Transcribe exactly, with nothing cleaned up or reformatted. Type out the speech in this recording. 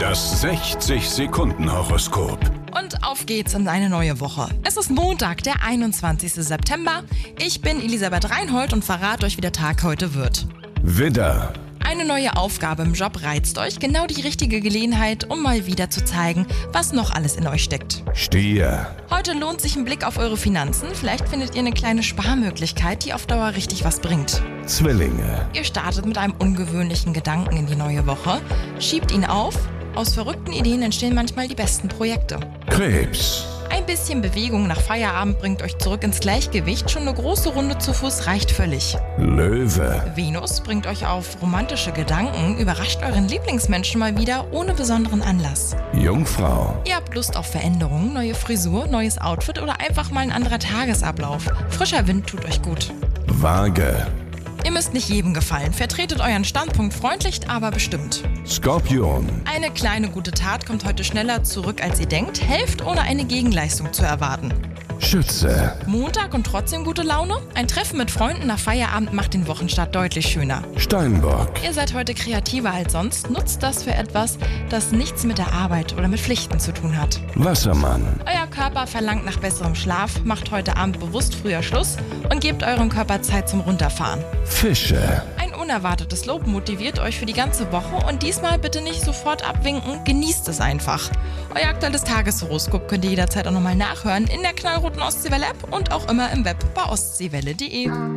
Das sechzig-Sekunden-Horoskop. Und auf geht's in eine neue Woche. Es ist Montag, der einundzwanzigste September. Ich bin Elisabeth Reinhold und verrate euch, wie der Tag heute wird. Widder, Eine neue Aufgabe im Job reizt euch, genau die richtige Gelegenheit, um mal wieder zu zeigen, was noch alles in euch steckt. Stier, Heute lohnt sich ein Blick auf eure Finanzen. Vielleicht findet ihr eine kleine Sparmöglichkeit, die auf Dauer richtig was bringt. Zwillinge, Ihr startet mit einem ungewöhnlichen Gedanken in die neue Woche, schiebt ihn auf. Aus verrückten Ideen entstehen manchmal die besten Projekte. Krebs, Ein bisschen Bewegung nach Feierabend bringt euch zurück ins Gleichgewicht. Schon eine große Runde zu Fuß reicht völlig. Löwe, Venus bringt euch auf romantische Gedanken, überrascht euren Lieblingsmenschen mal wieder ohne besonderen Anlass. Jungfrau, Ihr habt Lust auf Veränderungen, neue Frisur, neues Outfit oder einfach mal ein anderer Tagesablauf. Frischer Wind tut euch gut. Waage, Ihr müsst nicht jedem gefallen. Vertretet euren Standpunkt freundlich, aber bestimmt. Skorpion, Eine kleine gute Tat kommt heute schneller zurück, als ihr denkt. Helft, ohne eine Gegenleistung zu erwarten. Schütze, Montag und trotzdem gute Laune? Ein Treffen mit Freunden nach Feierabend macht den Wochenstart deutlich schöner. Steinbock, Ihr seid heute kreativer als sonst. Nutzt das für etwas, das nichts mit der Arbeit oder mit Pflichten zu tun hat. Wassermann, Euer Körper verlangt nach besserem Schlaf. Macht heute Abend bewusst früher Schluss und gebt eurem Körper Zeit zum Runterfahren. Fische, Ein unerwartetes Lob motiviert euch für die ganze Woche und diesmal bitte nicht sofort abwinken, genießt es einfach. Euer aktuelles Tageshoroskop könnt ihr jederzeit auch nochmal nachhören in der knallroten Ostseewelle-App und auch immer im Web bei ostseewelle punkt de.